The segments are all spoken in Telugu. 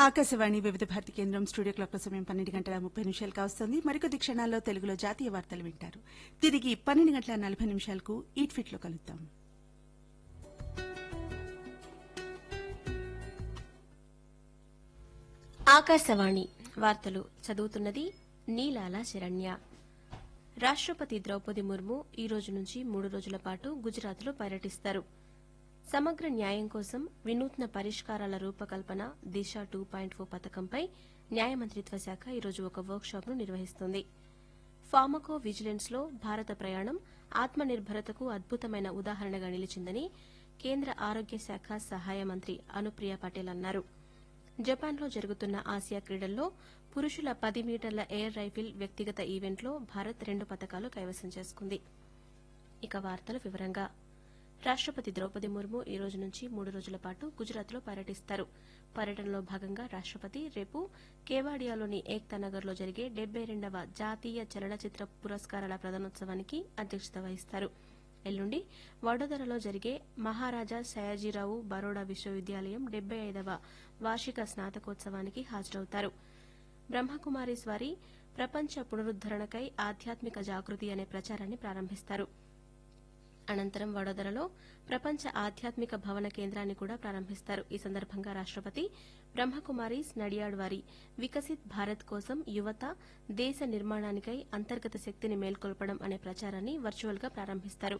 ఆకాశవాణి వివిధ భారతి కేంద్రం స్టూడియో క్లాక్ సమయం 12:30 కావస్తోంది. మరికొద్ది క్షణాల్లో తెలుగులో జాతీయ వార్తలు వింటారు. తిరిగి 12:40 ఈట్ ఫిట్ లో కలుద్దాం. ఆకాశవాణి వార్తలు చదువుతున్నది నీలాల శరణ్య. రాష్టపతి ద్రౌపది ముర్ము ఈ రోజు నుంచి 3 రోజుల పాటు గుజరాత్లో పర్యటిస్తారు. సమగ్ర న్యాయం కోసం వినూత్న పరిష్కారాల రూపకల్పన దిశ 2.0 పథకంపై న్యాయ మంత్రిత్వ శాఖ ఈరోజు ఒక వర్క్షాప్ను నిర్వహిస్తోంది. ఫార్మకో విజిలెన్స్ లో భారత ప్రయాణం ఆత్మనిర్భరతకు అద్భుతమైన ఉదాహరణగా నిలిచిందని కేంద్ర ఆరోగ్య శాఖ సహాయ మంత్రి అనుప్రియ పటేల్ అన్నారు. జపాన్లో జరుగుతున్న ఆసియా క్రీడల్లో పురుషుల 10 మీటర్ల ఎయిర్ రైఫిల్ వ్యక్తిగత ఈవెంట్లో భారత్ 2 పతకాలు కైవసం చేసుకుంది. ఇక వార్తల వివరంగా రాష్టపతి ద్రౌపది ముర్ము ఈ రోజు నుంచి 3 రోజుల పాటు గుజరాత్లో పర్యటిస్తారు. పర్యటనలో భాగంగా రాష్టపతి రేపు కేవాడియాలోని ఏక్తా నగర్లో జరిగే 72వ జాతీయ చలనచిత్ర పురస్కారాల ప్రదానోత్సవానికి అధ్యక్షత వహిస్తారు. ఎల్లుండి వడోదరలో జరిగే మహారాజా సయాజీరావు బరోడా విశ్వవిద్యాలయం 75వ వార్షిక స్నాతకోత్సవానికి హాజరవుతారు. బ్రహ్మకుమారీస్ వారి ప్రపంచ పునరుద్దరణకై ఆధ్యాత్మిక జాగృతి అనే ప్రచారాన్ని ప్రారంభిస్తారు. అనంతరం వడోదరలో ప్రపంచ ఆధ్యాత్మిక భవన కేంద్రాన్ని కూడా ప్రారంభిస్తారు. ఈ సందర్భంగా రాష్టపతి బ్రహ్మకుమారీస్ నడియాడ్ వారి వికసిత్ భారత్ కోసం యువత దేశ నిర్మాణానికై అంతర్గత శక్తిని మేల్కొల్పడం అనే ప్రచారాన్ని వర్చువల్ గా ప్రారంభిస్తారు.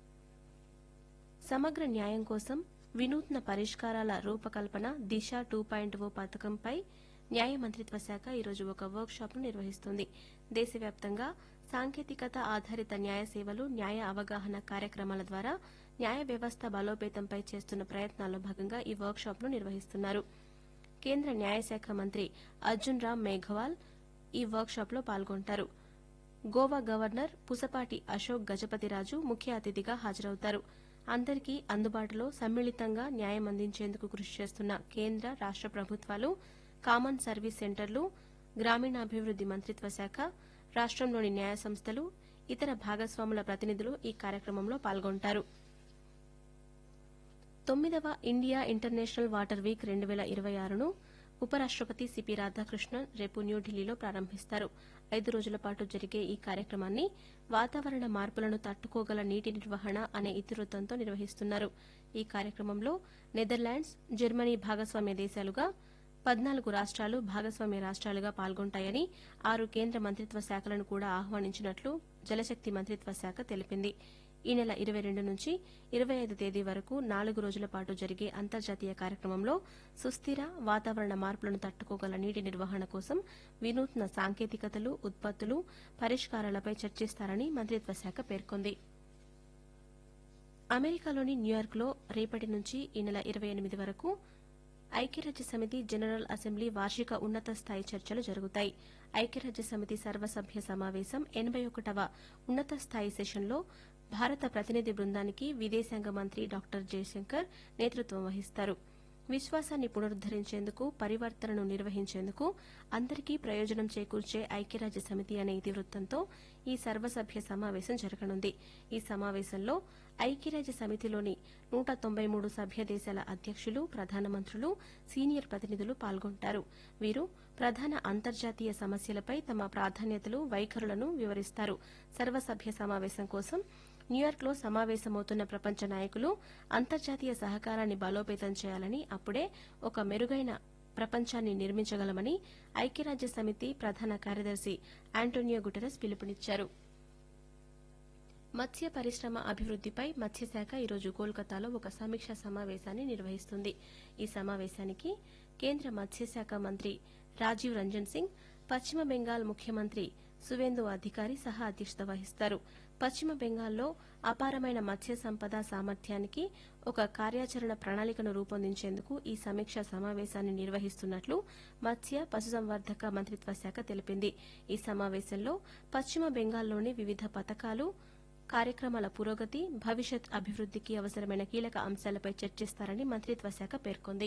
సమగ్ర న్యాయం కోసం వినూత్న పరిష్కారాల రూపకల్పన దిశ 2.0 పథకంపై న్యాయ మంత్రిత్వ శాఖ ఈరోజు ఒక వర్క్ షాప్ ను నిర్వహిస్తోంది. దేశవ్యాప్తంగా సాంకేతికత ఆధారిత న్యాయ సేవలు న్యాయ అవగాహన కార్యక్రమాల ద్వారా న్యాయ వ్యవస్థ బలోపేతంపై చేస్తున్న ప్రయత్నాల్లో భాగంగా ఈ వర్క్ షాప్ ను నిర్వహిస్తున్నారు. కేంద్ర న్యాయశాఖ మంత్రి అర్జున్ రామ్ మేఘవాల్ ఈ వర్క్ షాప్ లో పాల్గొంటారు. గోవా గవర్నర్ పుసపాటి అశోక్ గజపతిరాజు ముఖ్య అతిథిగా హాజరవుతారు. అందరికీ అందుబాటులో సమ్మిళితంగా న్యాయం అందించేందుకు కృషి చేస్తున్న కేంద్ర రాష్ట ప్రభుత్వాలు, కామన్ సర్వీస్ సెంటర్లు, గ్రామీణాభివృద్ది మంత్రిత్వ శాఖ, రాష్టంలోని న్యాయ సంస్థలు, ఇతర భాగస్వాముల ప్రతినిధులు ఈ కార్యక్రమంలో పాల్గొంటారు. 9వ ఇండియా ఇంటర్నేషనల్ వాటర్ వీక్ 2026ను ఉపరాష్టపతి సిపి రాధాకృష్ణన్ రేపు న్యూఢిల్లీలో ప్రారంభిస్తారు. 5 రోజుల పాటు జరిగే ఈ కార్యక్రమాన్ని వాతావరణ మార్పులను తట్టుకోగల నీటి నిర్వహణ అనే ఇతివృత్తంతో నిర్వహిస్తున్నారు. ఈ కార్యక్రమంలో నెదర్లాండ్స్, జర్మనీ భాగస్వామ్య దేశాలుగా 14 రాష్ట్రాలు భాగస్వామ్య రాష్ట్రాలుగా పాల్గొంటాయని 6 కేంద్ర మంత్రిత్వ శాఖలను కూడా ఆహ్వానించినట్లు జలశక్తి మంత్రిత్వ శాఖ తెలిపింది. ఈ నెల 22 నుంచి 25 తేదీ వరకు 4 రోజుల పాటు జరిగే అంతర్జాతీయ కార్యక్రమంలో సుస్థిర వాతావరణ మార్పులను తట్టుకోగల నీటి నిర్వహణ కోసం వినూత్న సాంకేతికతలు, ఉత్పత్తులు, పరిష్కారాలపై చర్చిస్తారని మంత్రిత్వ శాఖ పేర్కొంది. అమెరికాలోని న్యూయార్క్లో రేపటి నుంచి ఈ నెల 28 వరకు ఐక్యరాజ్య సమితి జనరల్ అసెంబ్లీ వార్షిక ఉన్నత స్థాయి చర్చలు జరుగుతాయి. ఐక్యరాజ్య సమితి సర్వసభ్య సమావేశం 81వ ఉన్నత స్థాయి సెషన్లో భారత ప్రతినిధి బృందానికి విదేశాంగ మంత్రి డాక్టర్ జయశంకర్ నేతృత్వం వహిస్తారు. విశ్వాసాన్ని పునరుద్దరించేందుకు, పరివర్తనను నిర్వహించేందుకు అందరికీ ప్రయోజనం చేకూర్చే ఐక్యరాజ్య సమితి అనే ఇతివృత్తంతో ఈ సర్వసభ్య సమావేశం జరగనుంది. ఈ సమావేశంలో ఐక్యరాజ్య సమితిలోని 193 సభ్య దేశాల అధ్యక్షులు, ప్రధానమంత్రులు, సీనియర్ ప్రతినిధులు పాల్గొంటారు. వీరు ప్రధాన అంతర్జాతీయ సమస్యలపై తమ ప్రాధాన్యతలు, వైఖరులను వివరిస్తారు. సర్వసభ్య సమావేశం కోసం న్యూయార్క్లో సమావేశమవుతున్న ప్రపంచ నాయకులు అంతర్జాతీయ సహకారాన్ని బలోపేతం చేయాలని, అప్పుడే ఒక మెరుగైన ప్రపంచాన్ని నిర్మించగలమని ఐక్యరాజ్య సమితి ప్రధాన కార్యదర్శి ఆంటోనియో గుటెరస్ పిలుపునిచ్చారు. మత్స్య పరిశ్రమ అభివృద్దిపై మత్స్యశాఖ ఈరోజు కోల్కతాలో ఒక సమీక్షా సమావేశాన్ని నిర్వహిస్తుంది. ఈ సమావేశానికి కేంద్ర మత్స్యశాఖ మంత్రి రాజీవ్ రంజన్ సింగ్, పశ్చిమ బెంగాల్ ముఖ్యమంత్రి సువేందు అధికారి సహా అధ్యక్షత వహిస్తారు. పశ్చిమ బెంగాల్లో అపారమైన మత్స్య సంపద సామర్థ్యానికి ఒక కార్యాచరణ ప్రణాళికను రూపొందించేందుకు ఈ సమీక్షా సమావేశాన్ని నిర్వహిస్తున్నట్లు మత్స్య, పశుసంవర్ధక మంత్రిత్వ శాఖ తెలిపింది. ఈ సమావేశంలో పశ్చిమ బెంగాల్లోని వివిధ పథకాలు, కార్యక్రమాల పురోగతి, భవిష్యత్ అభివృద్దికి అవసరమైన కీలక అంశాలపై చర్చిస్తారని మంత్రిత్వ శాఖ పేర్కొంది.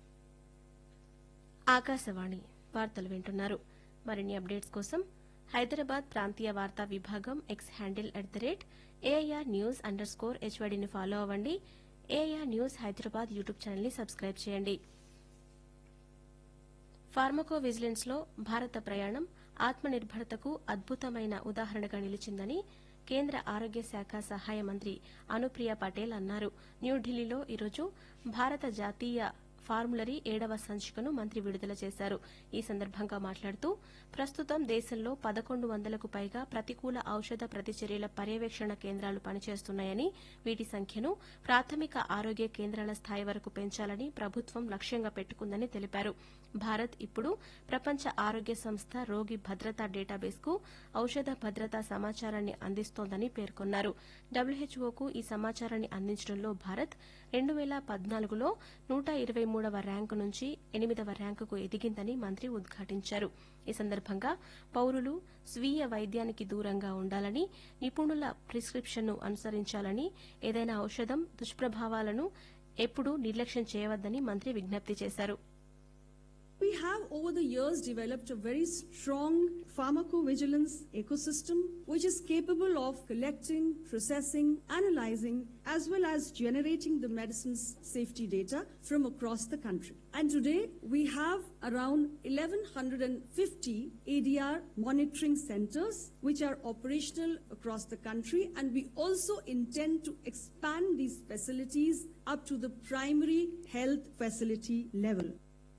ఆకాశవాణి వార్తలు వింటున్నారు. మరిన్ని అప్డేట్స్ కోసం హైదరాబాద్ ప్రాంతీయ వార్తా విభాగం ఎక్స్ హ్యాండిల్ @AIRnews_HYDని ఫాలో అవ్వండి. AIR news Hyderabad YouTube channel ని సబ్స్క్రైబ్ చేయండి. ఫార్మకో విజిలెన్స్ లో భారత ప్రయాణం ఆత్మనిర్భరతకు అద్భుతమైన ఉదాహరణగా నిలిచిందని కేంద్ర ఆరోగ్య శాఖ సహాయ మంత్రి అనుప్రియ పటేల్ అన్నారు. న్యూఢిల్లీలో ఈరోజు భారత జాతీయ ఫార్ములరీ 7వ సంచికను మంత్రి విడుదల చేశారు. ఈ సందర్భంగా మాట్లాడుతూ ప్రస్తుతం దేశంలో 1100కు పైగా ప్రతికూల ఔషధ ప్రతిచర్యల పర్యవేక్షణ కేంద్రాలు పనిచేస్తున్నాయని, వీటి సంఖ్యను ప్రాథమిక ఆరోగ్య కేంద్రాల స్థాయి వరకు పెంచాలని ప్రభుత్వం లక్ష్యంగా పెట్టుకుందని తెలిపారు. భారత్ ఇప్పుడు ప్రపంచ ఆరోగ్య సంస్థ రోగి భద్రతా డేటాబేస్కు ఔషధ భద్రతా సమాచారాన్ని అందిస్తోందని పేర్కొన్నారు. డబ్ల్యూహెచ్ఓకు ఈ సమాచారాన్ని అందించడంలో భారత్ 2014లో 123వ ర్యాంకు నుంచి 8వ ర్యాంకుకు ఎదిగిందని మంత్రి ఉద్ఘాటించారు. ఈ సందర్భంగా పౌరులు స్వీయ వైద్యానికి దూరంగా ఉండాలని, నిపుణుల ప్రిస్క్రిప్షన్ను అనుసరించాలని, ఏదైనా ఔషధం దుష్ప్రభావాలను ఎప్పుడూ నిర్లక్ష్యం చేయవద్దని మంత్రి విజ్ఞప్తి చేశారు. We have over the years developed a very strong pharmacovigilance ecosystem which is capable of collecting, processing, analyzing as well as generating the medicine's safety data from across the country. And today we have around 1150 ADR monitoring centers which are operational across the country, and we also intend to expand these facilities up to the primary health facility level.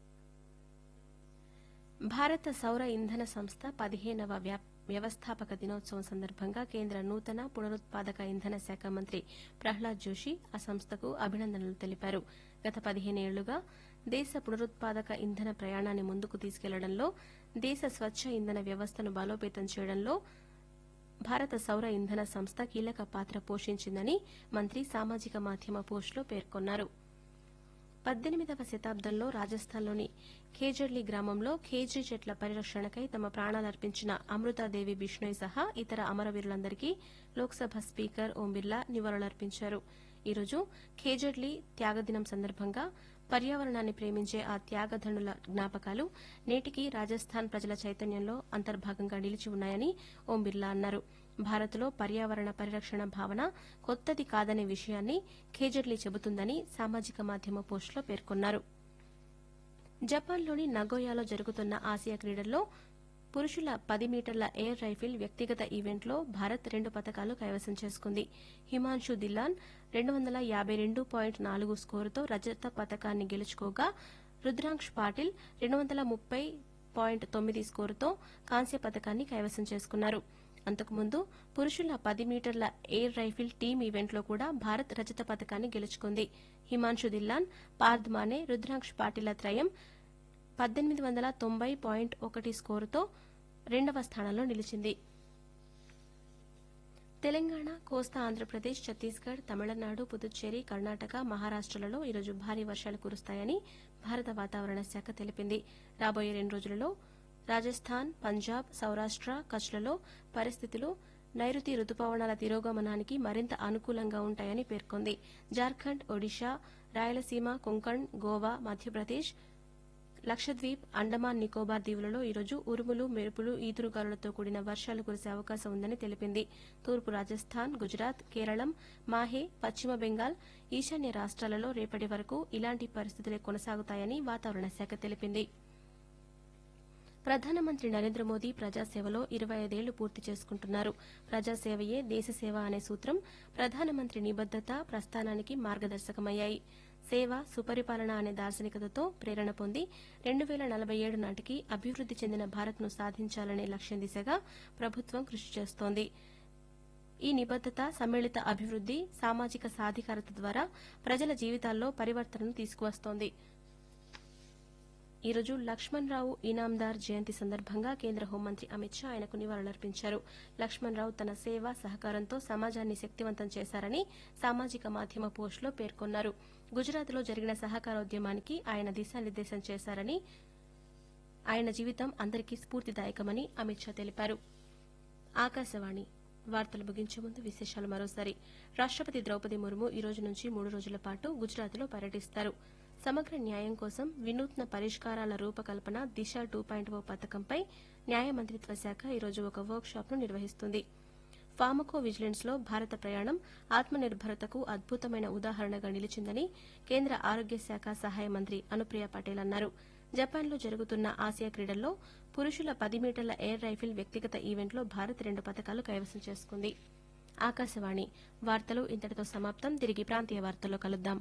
భారత సౌర ఇంధన సంస్థ 15వ వ్యవస్థాపక దినోత్సవం సందర్భంగా కేంద్ర నూతన పునరుత్పాదక ఇంధన శాఖ మంత్రి ప్రహ్లాద్ జోషి ఆ సంస్థకు అభినందనలు తెలిపారు. గత 15 ఏళ్లుగా దేశ పునరుత్పాదక ఇంధన ప్రయాణాన్ని ముందుకు తీసుకెళ్లడంలో, దేశ స్వచ్ఛ ఇంధన వ్యవస్థను బలోపేతం చేయడంలో భారత సౌర ఇంధన సంస్థ కీలక పాత్ర పోషించిందని మంత్రి సామాజిక మాధ్యమ పోస్టులో పేర్కొన్నారు. 18వ శతాబ్దంలో రాజస్థాన్లోని ఖేజర్లీ గ్రామంలో ఖేజ్రీ చెట్ల పరిరక్షణకై తమ ప్రాణాలర్పించిన అమృతాదేవి బిష్ణోయ్ సహా ఇతర అమరవీరులందరికీ లోక్సభ స్పీకర్ ఓం బిర్లా నివాళులర్పించారు. ఈరోజు ఖేజర్లీ త్యాగదినం సందర్భంగా పర్యావరణాన్ని ప్రేమించే ఆ త్యాగధనుల జ్ఞాపకాలు నేటికీ రాజస్థాన్ ప్రజల చైతన్యంలో అంతర్భాగంగా నిలిచి ఉన్నాయని ఓం బిర్లా అన్నారు. భారత్లో పర్యావరణ పరిరక్షణ భావన కొత్తది కాదనే విషయాన్ని ఖేజర్లీ చెబుతుందని సామాజిక మాధ్యమ పోస్టులో పేర్కొన్నారు. జపాన్లోని నగోయాలో జరుగుతున్న ఆసియా క్రీడల్లో పురుషుల 10 మీటర్ల ఎయిర్ రైఫిల్ వ్యక్తిగత ఈవెంట్లో భారత్ 2 పతకాలు కైవసం చేసుకుంది. హిమాన్షు దిల్లాన్ 252.4 స్కోరుతో రజత పతకాన్ని గెలుచుకోగా, రుద్రాంక్ష్ పాటిల్ 230.9 స్కోరుతో కాంస్య పతకాన్ని కైవసం చేసుకున్నారు. అంతకుముందు పురుషుల 10 మీటర్ల ఎయిర్ రైఫిల్ టీమ్ ఈవెంట్లో కూడా భారత్ రజత పతకాన్ని గెలుచుకుంది. హిమాన్షు దిల్లాన్, పార్థ్ మానే, రుద్రాంక్ష్ పాటిల త్రయం 1890.1 స్కోరుతో 2వ స్థానంలో నిలిచింది. తెలంగాణ, కోస్తా ఆంధ్రప్రదేశ్, ఛత్తీస్గఢ్, తమిళనాడు, పుదుచ్చేరి, కర్ణాటక, మహారాష్టలలో ఈరోజు భారీ వర్షాలు కురుస్తాయని భారత వాతావరణ శాఖ తెలిపింది. రాబోయే 2 రోజులలో రాజస్థాన్, పంజాబ్, సౌరాష్ట, కచ్లలో పరిస్థితులు నైరుతి రుతుపవనాల తిరోగమనానికి మరింత అనుకూలంగా ఉంటాయని పేర్కొంది. జార్ఖండ్, ఒడిషా, రాయలసీమ, కొంకణ్, గోవా, మధ్యప్రదేశ్, లక్షద్వీప్, అండమాన్ నికోబార్ దీవులలో ఈరోజు ఉరుములు, మెరుపులు, ఈదురుగాలులతో కూడిన వర్షాలు కురిసే అవకాశం ఉందని తెలిపింది. తూర్పు రాజస్థాన్, గుజరాత్, కేరళం, మాహే, పశ్చిమ బెంగాల్, ఈశాన్య రాష్ట్రాలలో రేపటి వరకు ఇలాంటి పరిస్థితులే కొనసాగుతాయని వాతావరణ శాఖ తెలిపింది. ప్రధానమంత్రి నరేంద్ర మోదీ ప్రజాసేవలో 25 ఏళ్లు పూర్తి చేసుకుంటున్నారు. ప్రజాసేవయే దేశసేవ అనే సూత్రం ప్రధానమంత్రి నిబద్దత, ప్రస్థానానికి మార్గదర్శకమయ్యాయి. సేవ, సుపరిపాలన అనే దార్శనికతతో ప్రేరణ పొంది 2047 నాటికి అభివృద్ది చెందిన భారత్ను సాధించాలనే లక్ష్యం దిశగా ప్రభుత్వం కృషి చేస్తోంది. ఈ నిబద్దత, సమ్మిళిత అభివృద్ది, సామాజిక సాధికారత ద్వారా ప్రజల జీవితాల్లో పరివర్తనను తీసుకువస్తోంది. ఈరోజు లక్ష్మణ్ రావు ఇనాందార్ జయంతి సందర్భంగా కేంద్ర హోంమంత్రి అమిత్ షా ఆయనకు నివాళులర్పించారు. లక్ష్మణ్ రావు తన సేవ, సహకారంతో సమాజాన్ని శక్తివంతం చేశారని సామాజిక మాధ్యమ పోస్టులో పేర్కొన్నారు. గుజరాత్లో జరిగిన సహకారోద్యమానికి ఆయన దిశానిర్దేశం చేశారని, ఆయన జీవితం అందరికీ స్ఫూర్తిదాయకమని అమిత్ షా తెలిపారు. ఆకాశవాణి వార్తలు ముగించే ముందు విశేషాలు మరోసారి. రాష్టపతి ద్రౌపది ముర్ము ఈ రోజు నుంచి 3 రోజుల పాటు గుజరాత్లో పర్యటిస్తారు. సమగ్ర న్యాయం కోసం వినూత్న పరిష్కారాల రూపకల్పన దిశ 2.0 పథకంపై న్యాయ మంత్రిత్వ శాఖ ఈరోజు ఒక వర్క్ షాప్ ను నిర్వహిస్తుంది. ఫార్మకో విజిలెన్స్ లో భారత ప్రయాణం ఆత్మనిర్భరతకు అద్భుతమైన ఉదాహరణగా నిలిచిందని కేంద్ర ఆరోగ్య శాఖ సహాయ మంత్రి అనుప్రియ పటేల్ అన్నారు. జపాన్లో జరుగుతున్న ఆసియా క్రీడల్లో పురుషుల 10 మీటర్ల ఎయిర్ రైఫిల్ వ్యక్తిగత ఈవెంట్లో భారత్ 2 పతకాలు కైవసం చేసుకుంది. ఆకాశవాణి వార్తలు ఇంతటితో సమాప్తం. తిరిగి ప్రాంతీయ వార్తల్లో కలుద్దాం.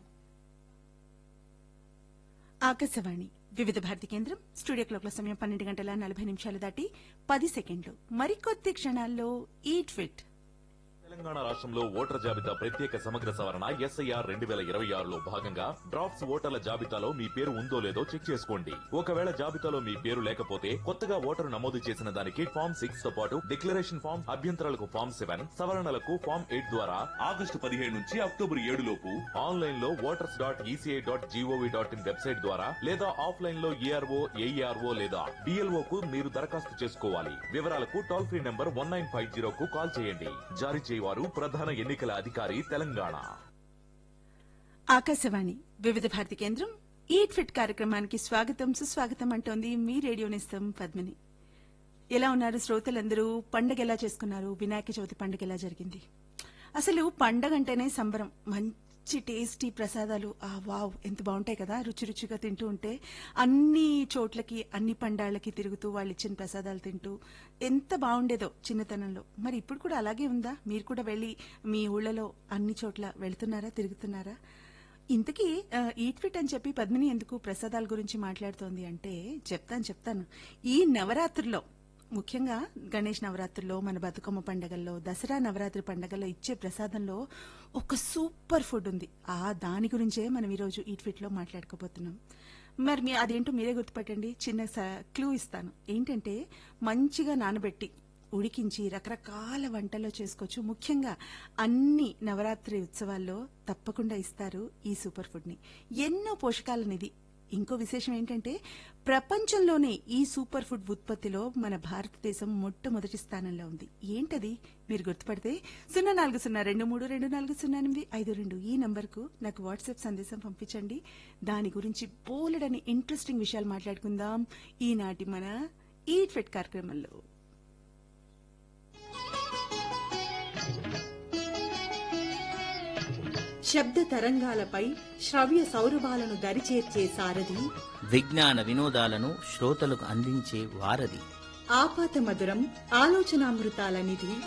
ఆకాశవాణి వివిధ భారతి కేంద్రం స్టూడియో క్లాక్ల సమయం 12:40 దాటి 10 సెకండ్లు. మరికొద్ది క్షణాల్లో ఈట్ ఫిట్. తెలంగాణ రాష్ట్రంలో ఓటర్ల జాబితా ప్రత్యేక సమగ్ర సవరణ ఎస్ఐఆర్ 2026లో భాగంగా డ్రాఫ్ట్స్ ఓటర్ల జాబితాలో మీ పేరు ఉందో లేదో చెక్ చేసుకోండి. ఒకవేళ జాబితాలో మీ పేరు లేకపోతే కొత్తగా ఓటరు నమోదు చేసిన దానికి ఫామ్ 6 తో పాటు డిక్లరేషన్ ఫామ్, అభ్యంతరాలకు ఫామ్ 7, సవరణలకు ఫామ్ 8 ద్వారా ఆగస్టు 17 నుంచి అక్టోబర్ 7 లోపు ఆన్లైన్ లో voters.eci.gov.in వెబ్సైట్ ద్వారా లేదా ఆఫ్లైన్ లో ఏఆర్ఓ, ఏఈఆర్ఓ లేదా డిఎల్ఓ కు మీరు దరఖాస్తు చేసుకోవాలి. వివరాలకు టోల్ ఫ్రీ నంబర్ 1950 కు కాల్ చేయండి. జారీ చేయవారు ప్రధాన ఎన్నికల అధికారి తెలంగాణ. ఆకాశవాణి వివిధ భారతి కేంద్రం ఈట్ ఫిట్ కార్యక్రమానికి స్వాగతం సుస్వాగతం అంటోంది మీ రేడియో నేస్తం పద్మిని. ఎలా ఉన్నారు శ్రోతలందరూ? పండగ ఎలా చేసుకున్నారు? వినాయక చవితి పండుగ ఎలా జరిగింది? అసలు పండగ అంటేనే సంబరం. మంచి టేస్టీ ప్రసాదాలు వావ్ ఎంత బాగుంటాయి కదా, రుచి రుచిగా తింటూ ఉంటే. అన్ని చోట్లకి అన్ని పండాళ్ళకి తిరుగుతూ వాళ్ళు ఇచ్చిన ప్రసాదాలు తింటూ ఎంత బాగుండేదో చిన్నతనంలో. మరి ఇప్పుడు కూడా అలాగే ఉందా? మీరు కూడా వెళ్ళి మీ ఊళ్ళలో అన్ని చోట్ల వెళ్తున్నారా, తిరుగుతున్నారా? ఇంతకీ ఈట్ ఫిట్ అని చెప్పి పద్మిని ఎందుకు ప్రసాదాల గురించి మాట్లాడుతోంది అంటే చెప్తాను. ఈ నవరాత్రుల్లో, ముఖ్యంగా గణేష్ నవరాత్రుల్లో, మన బతుకమ్మ పండగల్లో, దసరా నవరాత్రి పండగల్లో ఇచ్చే ప్రసాదంలో ఒక సూపర్ ఫుడ్ ఉంది. దాని గురించే మనం ఈరోజు ఈట్ ఫిట్ లో మాట్లాడుకోబోతున్నాం. మరి అదేంటో మీరే గుర్తుపట్టండి. చిన్న క్లూ ఇస్తాను. ఏంటంటే మంచిగా నానబెట్టి ఉడికించి రకరకాల వంటల్లో చేసుకోవచ్చు. ముఖ్యంగా అన్ని నవరాత్రి ఉత్సవాల్లో తప్పకుండా ఇస్తారు ఈ సూపర్ ఫుడ్ ని. ఎన్నో పోషకాలనిది. ఇంకో విశేషం ఏంటంటే ప్రపంచంలోనే ఈ సూపర్ ఫుడ్ ఉత్పత్తిలో మన భారతదేశం మొట్టమొదటి స్థానంలో ఉంది. ఏంటది? మీరు గుర్తుపడితే 040232400852 ఈ నంబర్కు నాకు వాట్సాప్ సందేశం పంపించండి. దాని గురించి బోలెడని ఇంట్రెస్టింగ్ విషయాలు మాట్లాడుకుందాం ఈనాటి మన ఈట్ ఫిట్ కార్యక్రమంలో. శబ్ద తరంగాలపై శ్రవ్య సౌరభాలను దరిచేర్చే సారథి, విజ్ఞాన వినోదాలను శ్రోతలకు అందించే వారధి, ఆపాత మధురం ఆలోచనామృతాల నిధి,